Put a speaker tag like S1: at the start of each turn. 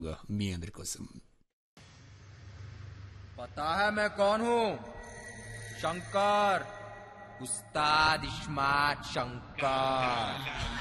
S1: మీ అందరి కోసం.
S2: पता है मैं कौन हूँ? शंकर, उस्ताद इस्मात शंकर.